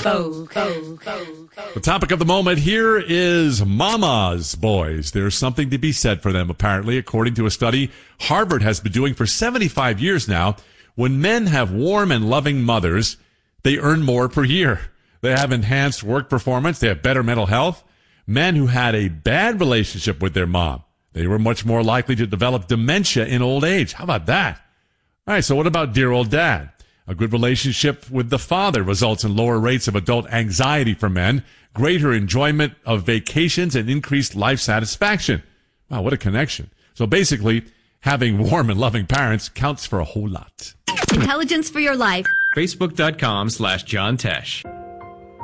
The topic of the moment here is mama's boys. There's something to be said for them, apparently, according to a study Harvard has been doing for 75 years now. When men have warm and loving mothers, they earn more per year. They have enhanced work performance. They have better mental health. Men who had a bad relationship with their mom, they were much more likely to develop dementia in old age. How about that? All right, so what about dear old dad? A good relationship with the father results in lower rates of adult anxiety for men, greater enjoyment of vacations, and increased life satisfaction. Wow, what a connection. So basically, having warm and loving parents counts for a whole lot. Intelligence for your life. Facebook.com/John Tesh.